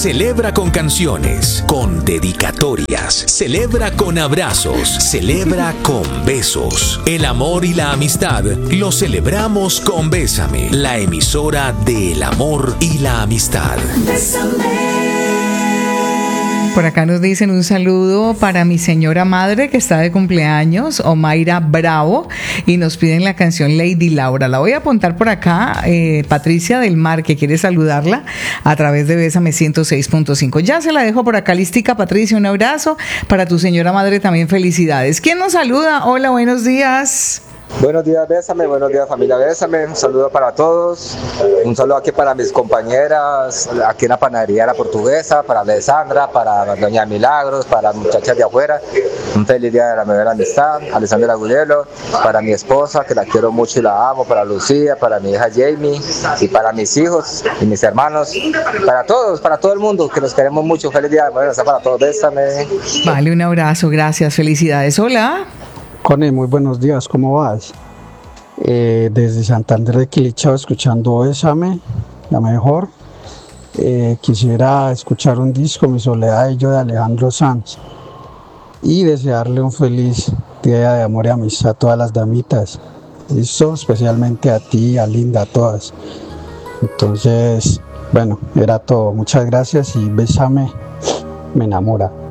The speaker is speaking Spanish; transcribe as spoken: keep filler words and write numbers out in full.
Celebra con canciones, con dedicatorias, celebra con abrazos, celebra con besos. El amor y la amistad lo celebramos con Bésame, la emisora del amor y la amistad. Bésame. Por acá nos dicen un saludo para mi señora madre que está de cumpleaños, Omaira Bravo, y nos piden la canción Lady Laura. La voy a apuntar por acá, eh, Patricia del Mar, que quiere saludarla a través de Bésame ciento seis punto cinco. Ya se la dejo por acá listica, Patricia, un abrazo. Para tu señora madre también felicidades. ¿Quién nos saluda? Hola, buenos días. Buenos días, Bésame, buenos días, familia Bésame, un saludo para todos, un saludo aquí para mis compañeras, aquí en la panadería La Portuguesa, para Alessandra, para Doña Milagros, para las muchachas de afuera, un feliz día de la mejor amistad, Alessandra Agudelo, para mi esposa, que la quiero mucho y la amo, para Lucía, para mi hija Jamie, y para mis hijos y mis hermanos, para todos, para todo el mundo, que nos queremos mucho, feliz día de la mejor amistad para todos, Bésame. Vale, un abrazo, gracias, felicidades, hola. Connie, muy buenos días, ¿cómo vas? Eh, desde Santander de Quilichao, escuchando Bésame, la mejor. Eh, quisiera escuchar un disco, Mi Soledad y Yo, de Alejandro Sanz. Y desearle un feliz día de amor y amistad a todas las damitas. Listo, especialmente a ti, a Linda, a todas. Entonces, bueno, era todo. Muchas gracias y Bésame me enamora.